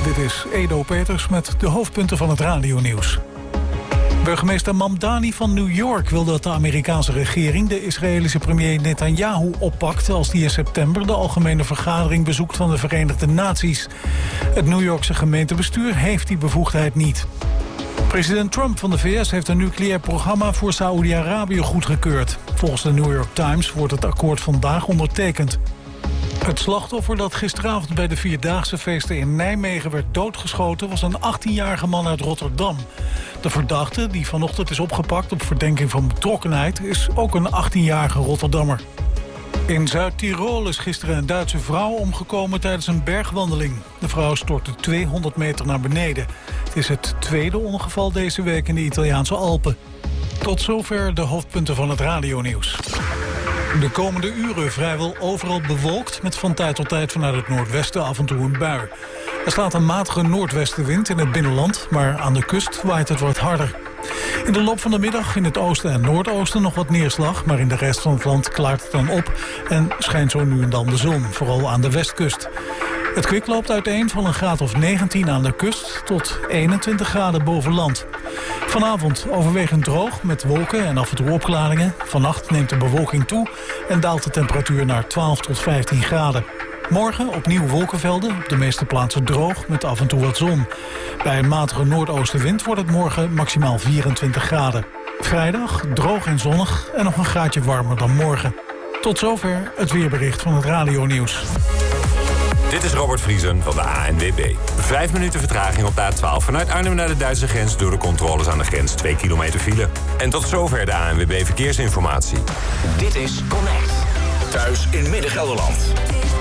Dit is Edo Peters met de hoofdpunten van het radionieuws. Burgemeester Mamdani van New York wil dat de Amerikaanse regering de Israëlische premier Netanyahu oppakt als die in september de algemene vergadering bezoekt van de Verenigde Naties. Het New Yorkse gemeentebestuur heeft die bevoegdheid niet. President Trump van de VS heeft een nucleair programma voor Saoedi-Arabië goedgekeurd. Volgens de New York Times wordt het akkoord vandaag ondertekend. Het slachtoffer dat gisteravond bij de Vierdaagse feesten in Nijmegen werd doodgeschoten was een 18-jarige man uit Rotterdam. De verdachte, die vanochtend is opgepakt op verdenking van betrokkenheid, is ook een 18-jarige Rotterdammer. In Zuid-Tirol is gisteren een Duitse vrouw omgekomen tijdens een bergwandeling. De vrouw stortte 200 meter naar beneden. Het is het tweede ongeval deze week in de Italiaanse Alpen. Tot zover de hoofdpunten van het radionieuws. De komende uren vrijwel overal bewolkt met van tijd tot tijd vanuit het noordwesten af en toe een bui. Er staat een matige noordwestenwind in het binnenland, maar aan de kust waait het wat harder. In de loop van de middag in het oosten en noordoosten nog wat neerslag, maar in de rest van het land klaart het dan op en schijnt zo nu en dan de zon, vooral aan de westkust. Het kwik loopt uiteen van een graad of 19 aan de kust tot 21 graden boven land. Vanavond overwegend droog met wolken en af en toe opklaringen. Vannacht neemt de bewolking toe en daalt de temperatuur naar 12 tot 15 graden. Morgen opnieuw wolkenvelden, op de meeste plaatsen droog met af en toe wat zon. Bij een matige noordoostenwind wordt het morgen maximaal 24 graden. Vrijdag droog en zonnig en nog een graadje warmer dan morgen. Tot zover het weerbericht van het radionieuws. Dit is Robert Vriesen van de ANWB. 5 minuten vertraging op de A12 vanuit Arnhem naar de Duitse grens door de controles aan de grens 2 kilometer file. En tot zover de ANWB Verkeersinformatie. Dit is Connect. Thuis in Midden-Gelderland.